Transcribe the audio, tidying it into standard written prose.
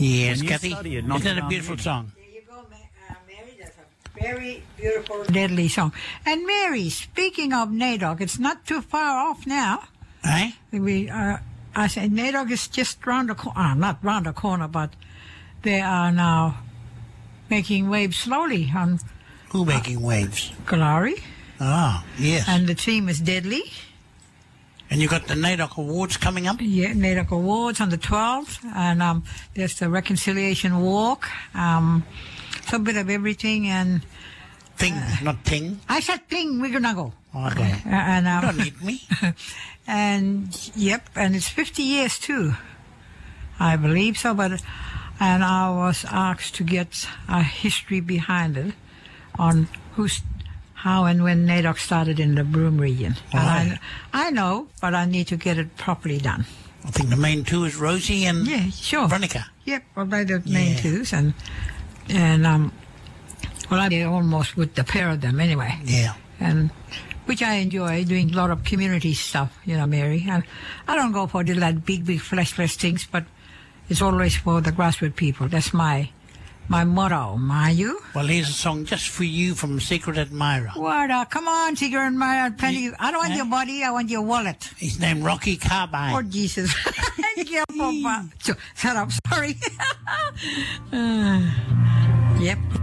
Yes, When you Kathy. study at Isn't that a Notre beautiful Dame song? There you go, Mary. That's a very beautiful, deadly song. And Mary, speaking of NAIDOC, it's not too far off now. Eh? I said NAIDOC is just round the corner. Not round the corner, but they are now making waves slowly on Who making waves? Kalari. Ah, yes. And the theme is deadly. And you got the NAIDOC Awards coming up? Yeah, NAIDOC Awards on the 12th. And there's the Reconciliation Walk. So a bit of everything. And Thing, not ting. I said thing, we're going to go. Okay. And, You don't need me. and, yep, and it's 50 years too. I believe so. And I was asked to get a history behind it on how and when NAIDOC started in the Broome region. Right. And I know, but I need to get it properly done. I think the main two is Rosie and Yeah, sure. Veronica. Yep, well, they're the main Yeah. twos. And well, I'm almost with the pair of them anyway. Yeah. And which I enjoy, doing a lot of community stuff, Mary. And I don't go for the big fleshless things, but it's always for the grassroots people. That's my motto. Mind you? Well, here's a song just for you from Secret Admirer. What? Come on, Secret Admirer. Penny. I don't want your body. I want your wallet. His name Rocky Carbine. Oh, Jesus. Shut up. Sorry. Yep.